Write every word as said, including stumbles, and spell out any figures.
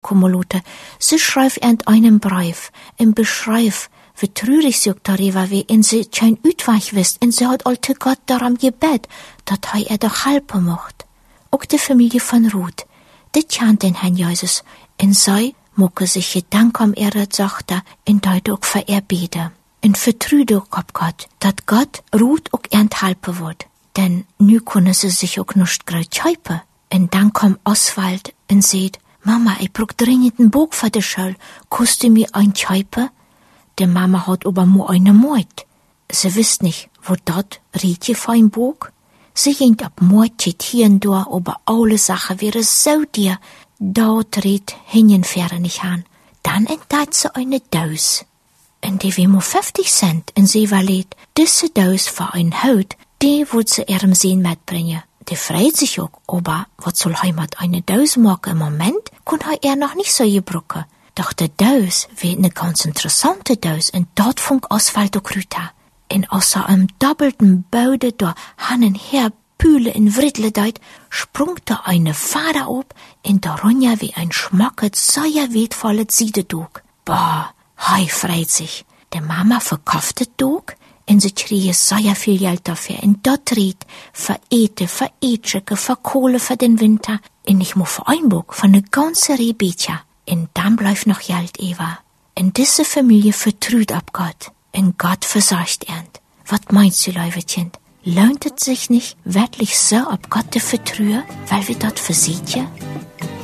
kommen lassen. Sie schreibt in einem Brief, im Beschreib, wie traurig sie auch darüber war, und sie kein Utweich wisst, und sie hat alte Gott darum gebet, dass er ihr doch helfen mocht. Auch die Familie von Ruth, die kennt den Herrn Jesus, und sie mochte sich Gedanken um ihre Tochter, und dort auch für ihr beten. Und vertraute auch auf Gott, dass Gott Ruth auch ernt helfen wird. Denn nu können sie sich auch nicht grad helfen. Und dann kommt Oswald und sagt, Mama, ich brauch dringend ein Buch für die Schule. Kannst du mir ein helfen? Die Mama hat aber nur eine Mord. Sie wisst nicht, wo dort riecht ihr für ein Buch? Sie ging ab Mord zitieren durch, aber alle Sachen wäre so dir. Dort redt hinjenfähre nicht an. Dann entdeckt sie eine Dose. Und die wie nur fünfzig Cent, und sie überlegt, diese Dose für ein Haut, die wird sie ihrem Sehen mitbringen. Die freut sich auch, aber was soll Heimat eine Dose machen? Im Moment kann er noch nicht so gebrauchen. Doch die Dose wird eine ganz interessante Dose, und dort fängt Oswald auch Rüter. Und außer einem doppelten Baude da hannen her Pühle in Writtle deit, sprung da eine Fader ob, in der Ronja wie ein schmacket, sehr wertvolles Siededug. Boah, hei freut sich. Der Mama verkauft das Dug, und sie kriege sehr viel Geld dafür. Und dort riet für Ete, für Etscheke, für Kohle für den Winter. Und ich muss für ein Buch von ne ganze Rebetja. Und dann bleibt noch Geld über. Und diese Familie vertraut ab Gott. Und Gott versorgt ernt. Was meinst du, Leuwetchen? Lohnt es sich nicht, wirklich so ab Gott zu vertrauen, weil wir dort versieht ja?